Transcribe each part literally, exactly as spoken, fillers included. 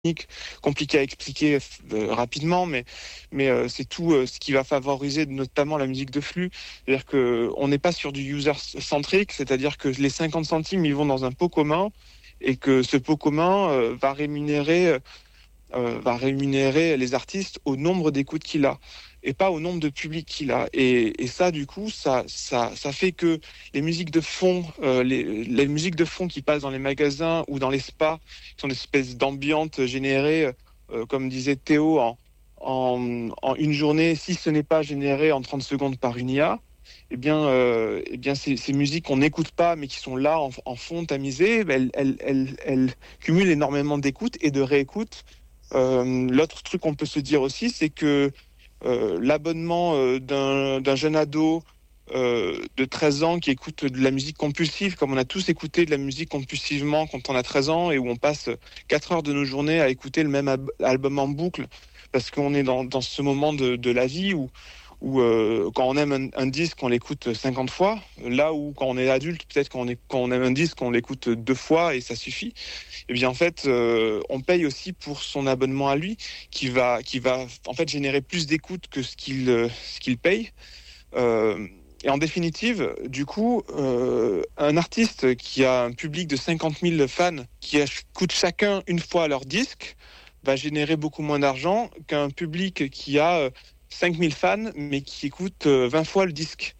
technique, compliqué à expliquer euh, rapidement, mais, mais euh, c'est tout euh, ce qui va favoriser notamment la musique de flux. C'est-à-dire qu'on n'est pas sur du user-centric, c'est-à-dire que les cinquante centimes, ils vont dans un pot commun et que ce pot commun euh, va rémunérer, euh, va rémunérer les artistes au nombre d'écoutes qu'il a et pas au nombre de publics qu'il a. Et, et ça, du coup, ça, ça, ça fait que les musiques de fond, euh, les, les musiques de fond qui passent dans les magasins ou dans les spas, qui sont des espèces d'ambiantes générées, euh, comme disait Théo, en, en, en une journée, si ce n'est pas généré en trente secondes par une I A, eh bien, euh, eh bien ces, ces musiques qu'on n'écoute pas, mais qui sont là en, en fond tamisées, elles, elles, elles, elles cumulent énormément d'écoutes et de réécoutes. Euh, l'autre truc qu'on peut se dire aussi, c'est que Euh, l'abonnement euh, d'un, d'un jeune ado euh, de treize ans qui écoute de la musique compulsive, comme on a tous écouté de la musique compulsivement quand on a treize ans et où on passe quatre heures de nos journées à écouter le même ab- album en boucle parce qu'on est dans, dans ce moment de, de la vie où, où euh, quand on aime un, un disque, on l'écoute cinquante fois, là où quand on est adulte, peut-être quand on, est, quand on aime un disque, on l'écoute deux fois et ça suffit. Eh bien, en fait, euh, on paye aussi pour son abonnement à lui, qui va, qui va en fait générer plus d'écoute que ce qu'il, euh, ce qu'il paye. Euh, et en définitive, du coup, euh, un artiste qui a un public de cinquante mille fans, qui écoutent chacun une fois leur disque, va générer beaucoup moins d'argent qu'un public qui a euh, cinq mille fans, mais qui écoute euh, vingt fois le disque.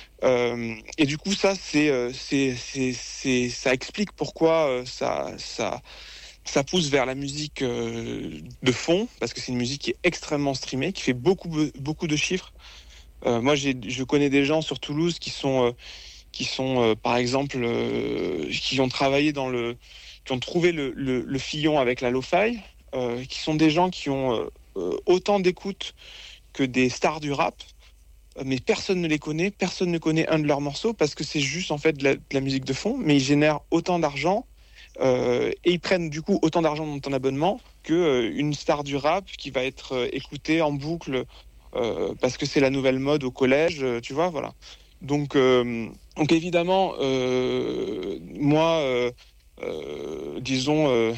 Euh, et du coup, ça, c'est, euh, c'est, c'est, c'est, ça explique pourquoi euh, ça, ça, ça pousse vers la musique euh, de fond, parce que c'est une musique qui est extrêmement streamée, qui fait beaucoup, beaucoup de chiffres. Euh, moi, j'ai, je connais des gens sur Toulouse qui sont, euh, qui sont, euh, par exemple, euh, qui ont travaillé dans le, qui ont trouvé le, le, le filon avec la lo-fi, euh, qui sont des gens qui ont euh, autant d'écoute que des stars du rap. Mais personne ne les connaît, personne ne connaît un de leurs morceaux parce que c'est juste en fait de la, de la musique de fond, mais ils génèrent autant d'argent euh, et ils prennent du coup autant d'argent dans ton abonnement que euh, une star du rap qui va être euh, écoutée en boucle euh, parce que c'est la nouvelle mode au collège, euh, tu vois, voilà. Donc, euh, donc évidemment, euh, moi, euh, euh, disons, euh,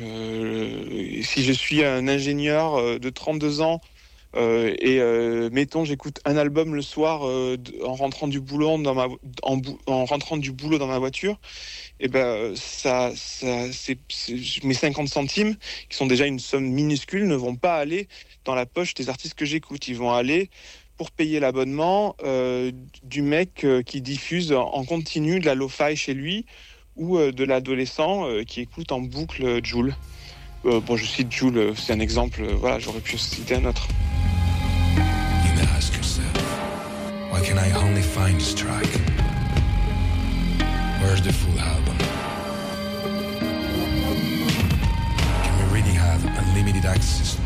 euh, si je suis un ingénieur euh, de trente-deux ans. Euh, et euh, mettons, j'écoute un album le soir euh, en rentrant du boulot dans ma en, en rentrant du boulot dans ma voiture. Et ben ça, ça c'est, c'est mes cinquante centimes qui sont déjà une somme minuscule ne vont pas aller dans la poche des artistes que j'écoute. Ils vont aller pour payer l'abonnement euh, du mec euh, qui diffuse en continu de la lo-fi chez lui ou euh, de l'adolescent euh, qui écoute en boucle euh, Jul. Euh, bon, je cite Jul, c'est un exemple. Euh, voilà, j'aurais pu citer un autre. Why can I only find this track? Where's the full album? Can we really have unlimited access